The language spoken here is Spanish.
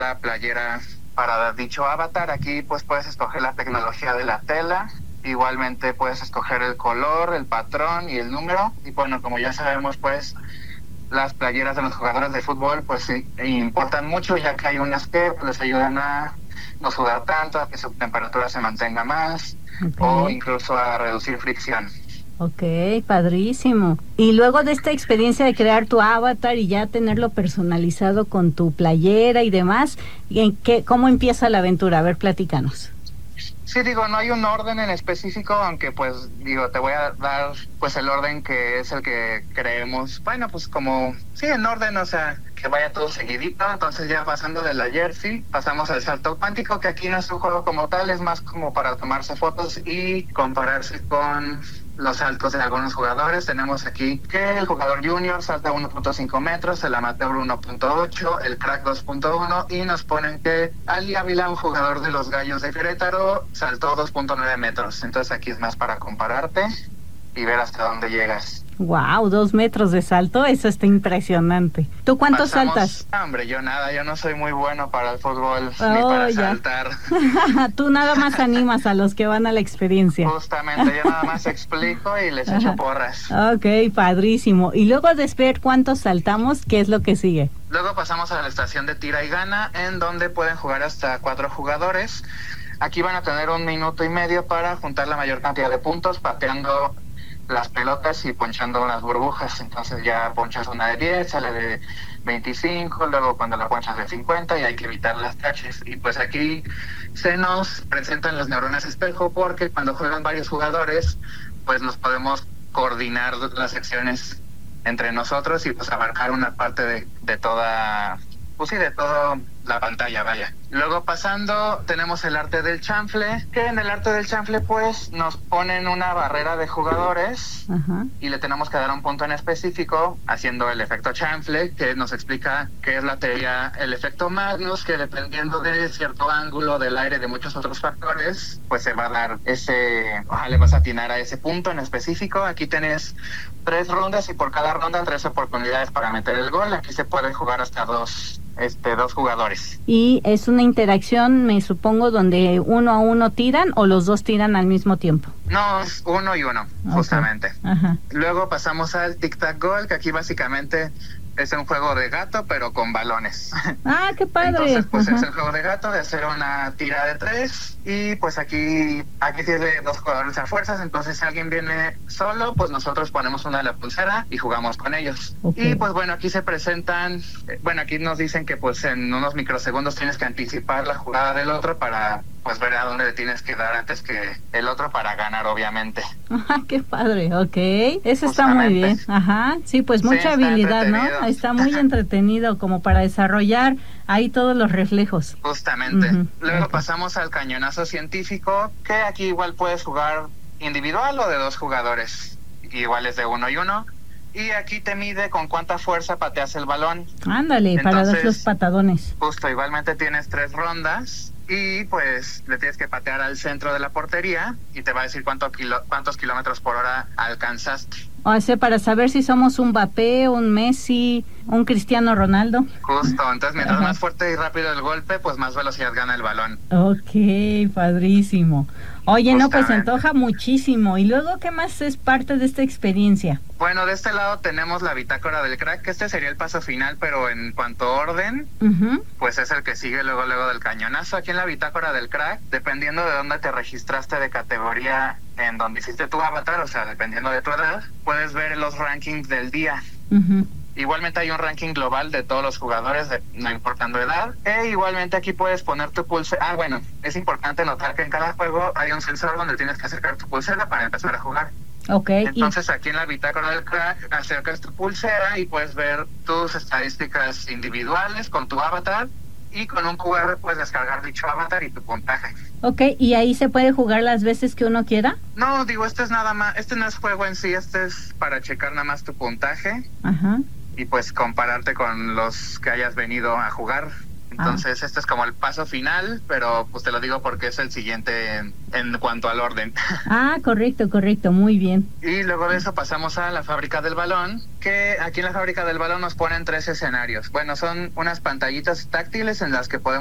la playera para dicho avatar. Aquí pues puedes escoger la tecnología de la tela. Igualmente puedes escoger el color, el patrón y el número. Y bueno, como ya sabemos, pues las playeras de los jugadores de fútbol pues sí, importan mucho, ya que hay unas que les ayudan a no sudar tanto, a que su temperatura se mantenga más, o Ok. incluso a reducir fricción. Ok, padrísimo. Y luego de esta experiencia de crear tu avatar y ya tenerlo personalizado con tu playera y demás, ¿cómo empieza la aventura? A ver, platícanos. Sí, digo, no hay un orden en específico, aunque pues digo, te voy a dar pues el orden que es el que creemos, bueno, pues como, sí, en orden, o sea, que vaya todo seguidito. Entonces ya pasando de la jersey, pasamos al salto cuántico, que aquí no es un juego como tal, es más como para tomarse fotos y compararse con los saltos de algunos jugadores. Tenemos aquí que el jugador junior salta 1.5 metros, el amateur 1.8, el crack 2.1 y nos ponen que Ali Ávila, un jugador de los Gallos de Querétaro, saltó 2.9 metros. Entonces aquí es más para compararte y ver hasta dónde llegas. Wow, 2 metros de salto, eso está impresionante. ¿Tú cuánto saltas? Hombre, yo nada, yo no soy muy bueno para el fútbol ni Oh, para ya. saltar. Tú nada más animas a los que van a la experiencia. Justamente, yo nada más explico y les echo Ajá. porras. Ok, padrísimo. Y luego de ver cuántos saltamos, ¿qué es lo que sigue? Luego pasamos a la estación de tira y gana, en donde pueden jugar hasta 4 jugadores. Aquí van a tener 1 minuto y medio para juntar la mayor cantidad de puntos, pateando las pelotas y ponchando unas burbujas. Entonces ya ponchas una de 10, sale de 25, luego cuando la ponchas de 50 y hay que evitar las taches. Y pues aquí se nos presentan las neuronas espejo, porque cuando juegan varios jugadores, pues nos podemos coordinar las secciones entre nosotros y pues abarcar una parte de toda, pues sí, de toda la pantalla, vaya. Luego pasando, tenemos el arte del chanfle, que en el arte del chanfle pues nos ponen una barrera de jugadores. Ajá. Y le tenemos que dar un punto en específico haciendo el efecto chanfle, que nos explica qué es la teoría, el efecto Magnus, que dependiendo de cierto ángulo del aire, de muchos otros factores, pues se va a dar le vas a atinar a ese punto en específico. Aquí tenés 3 rondas y por cada ronda 3 oportunidades para meter el gol. Aquí se puede jugar hasta dos jugadores. Y es una interacción, me supongo, donde uno a uno tiran o los dos tiran al mismo tiempo. No, es 1 y 1, justamente. Okay. Ajá. Luego pasamos al tic-tac-goal, que aquí básicamente es un juego de gato, pero con balones. Ah, qué padre. Entonces, pues Ajá. es el juego de gato, de hacer una tira de 3. Y pues aquí tiene 2 jugadores a fuerzas. Entonces, si alguien viene solo, pues nosotros ponemos una de la pulsera y jugamos con ellos. Okay. Y pues bueno, aquí se presentan, aquí nos dicen que pues en unos microsegundos tienes que anticipar la jugada del otro para pues ver a dónde le tienes que dar antes que el otro para ganar, obviamente. Ajá, qué padre, ok. Eso está muy bien. Ajá, sí, pues mucha habilidad, ¿no? Está muy entretenido como para desarrollar ahí todos los reflejos. Justamente. Luego pasamos al cañonazo científico, que aquí igual puedes jugar individual o de 2 jugadores. Igual es de 1 y 1. Y aquí te mide con cuánta fuerza pateas el balón. Ándale, entonces, para dar los patadones. Justo, igualmente tienes 3 rondas. Y pues le tienes que patear al centro de la portería y te va a decir cuántos kilómetros por hora alcanzaste. O sea, para saber si somos un Mbappé, un Messi, un Cristiano Ronaldo. Justo, entonces mientras más fuerte y rápido el golpe, pues más velocidad gana el balón. Ok, padrísimo. Oye, no, pues se antoja muchísimo. ¿Y luego qué más es parte de esta experiencia? Bueno, de este lado tenemos la bitácora del crack, que este sería el paso final, pero en cuanto a orden, pues es el que sigue luego del cañonazo. Aquí en la bitácora del crack, dependiendo de dónde te registraste de categoría en donde hiciste tu avatar, o sea, dependiendo de tu edad, puedes ver los rankings del día. Igualmente hay un ranking global de todos los jugadores, no importando edad. E igualmente aquí puedes poner tu pulsera. Bueno, es importante notar que en cada juego hay un sensor donde tienes que acercar tu pulsera para empezar a jugar. Okay. Entonces aquí en la bitácora del crack acercas tu pulsera y puedes ver tus estadísticas individuales con tu avatar, y con un QR puedes descargar dicho avatar y tu puntaje. Ok, ¿y ahí se puede jugar las veces que uno quiera? No, digo, este no es juego en sí, este es para checar nada más tu puntaje. Ajá. Y pues compararte con los que hayas venido a jugar. Entonces, este es como el paso final, pero pues te lo digo porque es el siguiente en cuanto al orden. Correcto, muy bien. Y luego de eso pasamos a la fábrica del balón, que aquí en la fábrica del balón nos ponen 3 escenarios. Bueno, son unas pantallitas táctiles en las que podemos